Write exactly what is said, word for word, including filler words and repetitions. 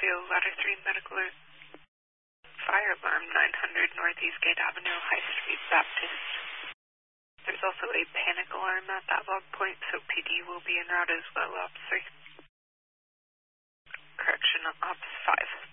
two, Ladder three Medical Alert. Fire alarm nine hundred Northeast Gate Avenue, High Street Baptist. There's also a panic alarm at that log point, so P D will be en route as well, Ops three. Correction, Ops five.